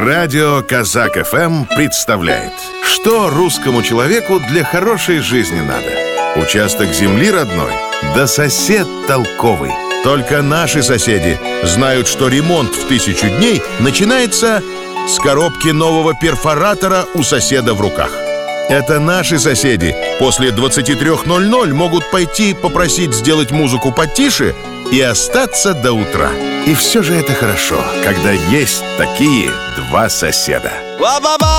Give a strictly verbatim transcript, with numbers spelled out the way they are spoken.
Радио Казак эф эм представляет, что русскому человеку для хорошей жизни надо. Участок земли родной, да сосед толковый. Только наши соседи знают, что ремонт в тысячу дней начинается с коробки нового перфоратора у соседа в руках. Это наши соседи после двадцати трёх ноль-ноль могут пойти попросить сделать музыку потише и остаться до утра. И все же это хорошо, когда есть такие два соседа.